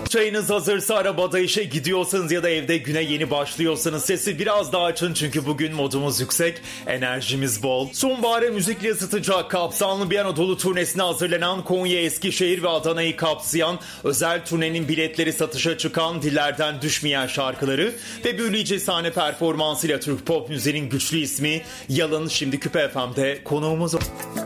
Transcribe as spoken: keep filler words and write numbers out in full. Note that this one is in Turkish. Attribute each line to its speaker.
Speaker 1: Çayınız hazırsa, arabada işe gidiyorsanız ya da evde güne yeni başlıyorsanız sesi biraz daha açın çünkü bugün modumuz yüksek, enerjimiz bol. Sonbaharı müzikle ısıtacak kapsamlı bir Anadolu turnesine hazırlanan Konya, Eskişehir ve Adana'yı kapsayan özel turnenin biletleri satışa çıkan, dillerden düşmeyen şarkıları ve büyüleyici sahne performansıyla Türk pop müziğinin güçlü ismi Yalın şimdi Küpe F M'de konuğumuz.